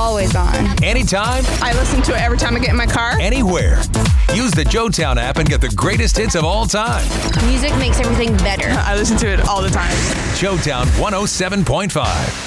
always on. Anytime, I listen to it every time I get in my car. anywhere. Use the JoeTown app and get the greatest hits of all time. Music makes everything better. I listen to it all the time. JoeTown 107.5.